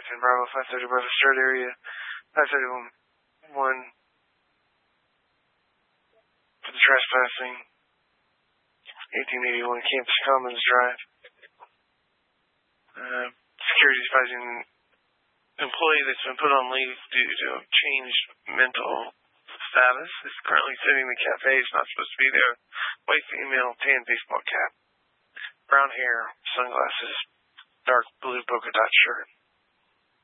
within Bravo 530 Bravo Start area. 531 for the trespassing. 1881 Campus Commons Drive. Security is advising employee that's been put on leave due to changed mental status is currently sitting in the cafe. He's not supposed to be there. White female, tan baseball cap, brown hair, sunglasses, dark blue polka dot shirt.